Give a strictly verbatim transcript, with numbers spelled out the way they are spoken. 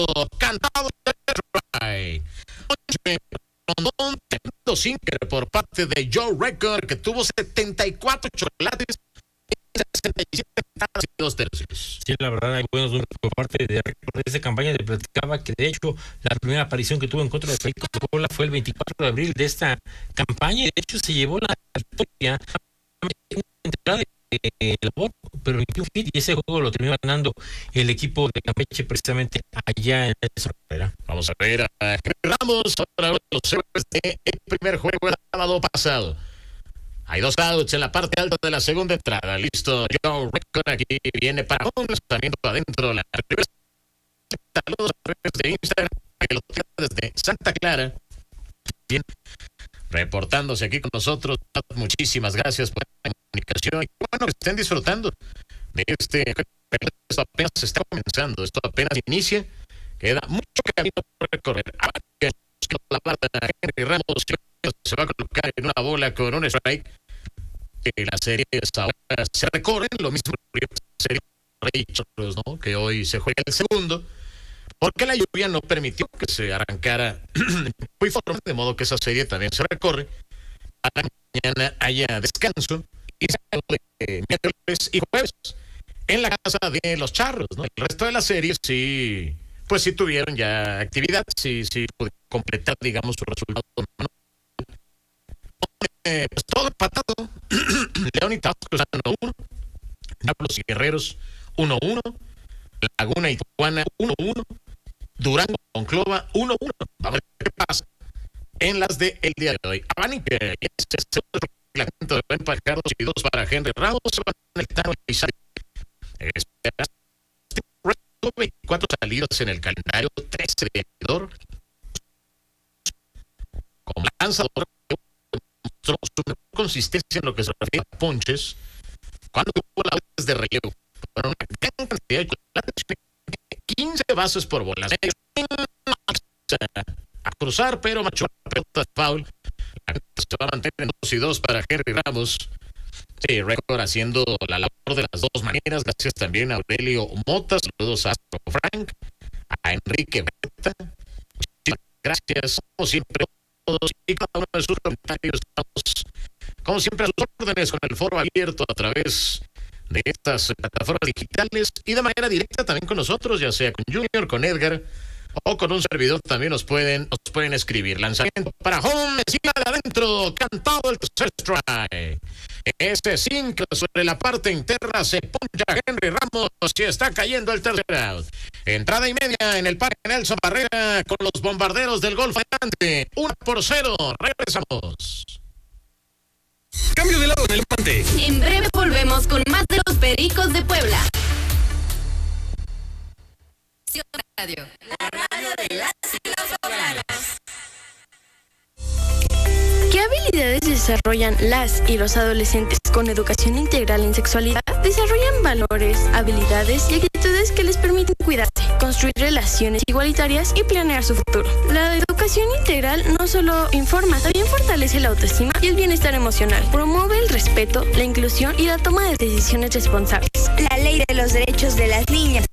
cantado tremendo sinker por parte de Joe Record, que tuvo setenta y cuatro chocolates en sesenta y siete entradas y dos tercios. Sí, la verdad hay buenos números por parte de Record de esa campaña. Le platicaba que de hecho la primera aparición que tuvo en contra de Pericos de Puebla fue el veinticuatro de abril de esta campaña, y de hecho se llevó la victoria en entrada de Eh, labor, pero en un hit, y ese juego lo terminó ganando el equipo de Campeche precisamente allá en esa carrera. Vamos a ver a Ramos, ahora los héroes del primer juego el sábado pasado. Hay dos outs en la parte alta de la segunda entrada. Listo, Joe Record aquí viene para un lanzamiento adentro. La saludos a través de Instagram, que lo tiene desde Santa Clara. Bien, reportándose aquí con nosotros. Muchísimas gracias por la comunicación y bueno que estén disfrutando de este. Esto apenas se está comenzando, esto apenas inicia, queda mucho camino por recorrer. La plata Henry Ramos se va a colocar en una bola con un strike. Y la serie ahora se recorren, lo mismo que la serie Rachels, ¿no? Que hoy se juega el segundo, porque la lluvia no permitió que se arrancara muy fuerte, de modo que esa serie también se recorre. A la mañana haya descanso y se de miércoles y jueves en la casa de los Charros, ¿no? El resto de la serie sí, pues sí tuvieron ya actividad, sí, sí pudieron completar, digamos, su resultado. Eh, pues todo empatado. León y Tabasco están uno uno, Diablos y Guerreros uno uno, Laguna y Tijuana uno uno, Durango con Clova uno uno. Vamos a ver qué pasa en las de el día de hoy. Abanique, este es el reglamento de empacar dos y dos para Henry Ramos, se van a conectar veinticuatro salidas en el calendario, trece de abridor. Como lanzador mostró su mejor consistencia en lo que se refiere a ponches cuando tuvo las veces de relevo. Fueron una gran cantidad de chocolates, quince bases por bola. A cruzar, pero machó la pelota de foul. Se va a mantener en dos y dos para Henry Ramos. Sí, Record haciendo la labor de las dos maneras. Gracias también a Aurelio Mota. Saludos a Frank, a Enrique Berta. Muchísimas gracias. Como siempre, todos y cada uno de sus comentarios. Estamos, como siempre, a sus órdenes con el foro abierto a través de estas plataformas digitales y de manera directa también con nosotros, ya sea con Junior, con Edgar o con un servidor. También nos pueden, nos pueden escribir. Lanzamiento para home, encima de adentro, cantado el tercer strike. Ese cinco sobre la parte interna se poncha Henry Ramos y está cayendo el tercer out. Entrada y media en el parque Nelson Barrera con los bombarderos del Golfo adelante. Uno por cero. Regresamos. Cambio de lado en el puente. En breve volvemos con más de los Pericos de Puebla. Radio. La radio de las y los poblanos. ¿Qué habilidades desarrollan las y los adolescentes con educación integral en sexualidad? Desarrollan valores, habilidades y actitudes que les permiten cuidarse, construir relaciones igualitarias y planear su futuro. La educación integral no solo informa, también fortalece la autoestima y el bienestar emocional. Promueve el respeto, la inclusión y la toma de decisiones responsables. La ley de los derechos de las niñas,